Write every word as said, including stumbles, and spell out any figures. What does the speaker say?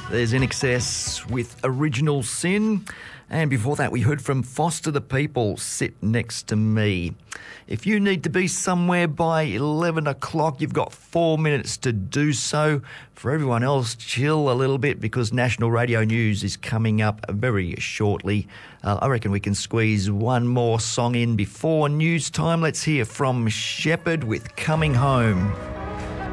There's In Excess with Original Sin. And before that, we heard from Foster the People, Sit Next to Me. If you need to be somewhere by eleven o'clock, you've got four minutes to do so. For everyone else, chill a little bit because National Radio News is coming up very shortly. Uh, I reckon we can squeeze one more song in before news time. Let's hear from Shepherd with Coming Home.